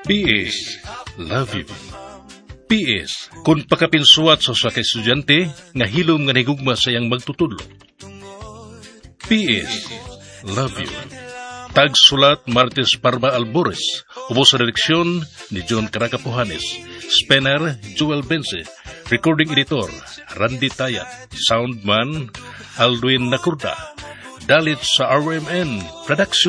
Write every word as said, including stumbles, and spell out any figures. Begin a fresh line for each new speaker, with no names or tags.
P S. Love you. P S. Kung pakapinsuat sa sa estudyante, nga hilom nga nigugma sa iyang magtutudlo. P S. Love you. Tagsulat Martes Parma Albores. Ubos sa direksyon ni John Caracapuhanes. Spanner Joel Bense. Recording editor Randy Tayat. Soundman Alduin Nakurda. Dalit sa R M N Production.